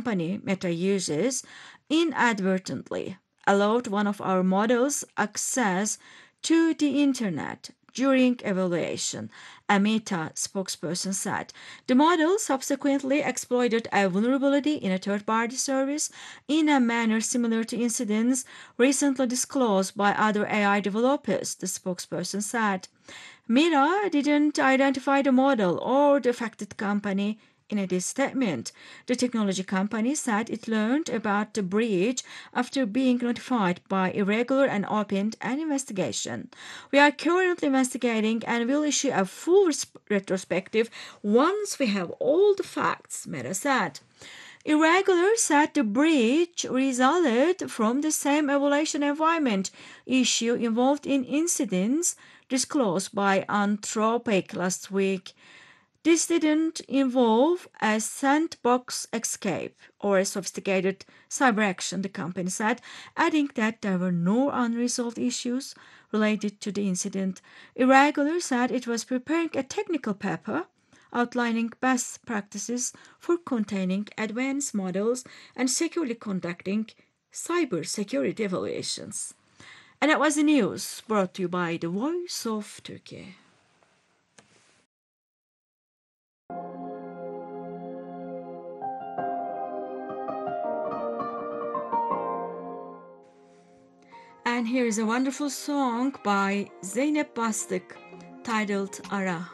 company, Meta users, inadvertently allowed one of our models access to the internet during evaluation, a Meta spokesperson said. The model subsequently exploited a vulnerability in a third-party service in a manner similar to incidents recently disclosed by other AI developers, the spokesperson said. Meta didn't identify the model or the affected company in this statement. The technology company said it learned about the breach after being notified by Irregular and opened an investigation. We are currently investigating and will issue a full retrospective once we have all the facts, Meta said. Irregular said the breach resulted from the same evaluation environment issue involved in incidents disclosed by Anthropic last week. This didn't involve a sandbox escape or a sophisticated cyber action, the company said, adding that there were no unresolved issues related to the incident. Irregular said it was preparing a technical paper outlining best practices for containing advanced models and securely conducting cybersecurity evaluations. And that was the news brought to you by the Voice of Turkey. And here is a wonderful song by Zeynep Bastık titled Ara.